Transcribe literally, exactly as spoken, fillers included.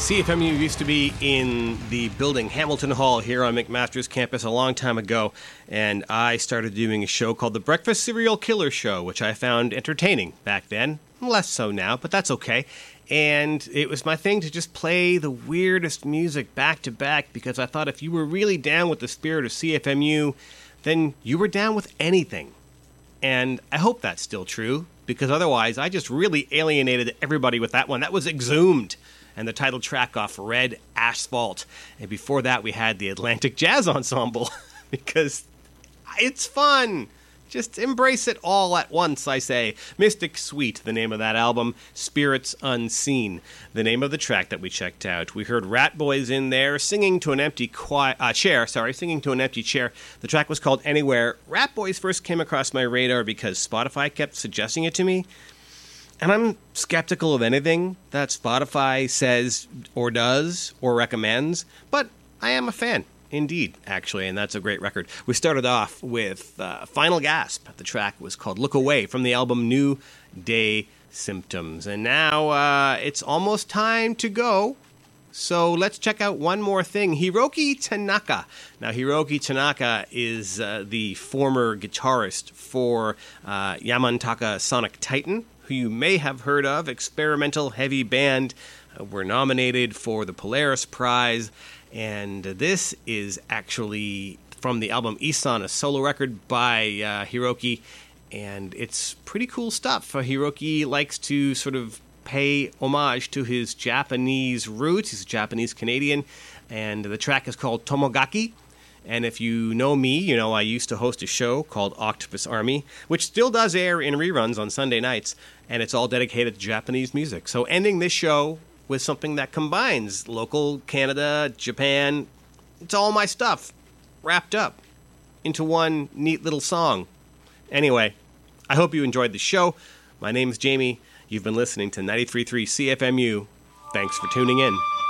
C F M U used to be in the building Hamilton Hall here on McMaster's campus a long time ago, and I started doing a show called The Breakfast Serial Killer Show, which I found entertaining back then. Less so now, but that's okay. And it was my thing to just play the weirdest music back to back, because I thought if you were really down with the spirit of C F M U, then you were down with anything. And I hope that's still true, because otherwise I just really alienated everybody with that one. That was Exhumed, and the title track off Red Asphalt. And before that we had the Atlantic Jazz Ensemble, because it's fun. Just embrace it all at once, I say. Mystic Suite, the name of that album. Spirits Unseen, the name of the track that we checked out. We heard Rat Boys in there singing to an empty qui- uh, chair. Sorry, singing to an empty chair. The track was called Anywhere. Rat Boys first came across my radar because Spotify kept suggesting it to me. And I'm skeptical of anything that Spotify says or does or recommends, but I am a fan. Indeed, actually, and that's a great record. We started off with uh, Final Gasp. The track was called Look Away from the album New Day Symptoms. And now uh, it's almost time to go. So let's check out one more thing. Hiroki Tanaka. Now, Hiroki Tanaka is uh, the former guitarist for uh, Yamantaka Sonic Titan, who you may have heard of, experimental heavy band. Uh, were nominated for the Polaris Prize. And this is actually from the album Isan, a solo record by uh, Hiroki, and it's pretty cool stuff. Uh, Hiroki likes to sort of pay homage to his Japanese roots. He's a Japanese-Canadian, and the track is called Tomogaki. And if you know me, you know I used to host a show called Octopus Army, which still does air in reruns on Sunday nights, and it's all dedicated to Japanese music. So ending this show with something that combines local Canada, Japan, it's all my stuff wrapped up into one neat little song. Anyway, I hope you enjoyed the show. My name is Jamie. You've been listening to ninety-three point three C F M U. Thanks for tuning in.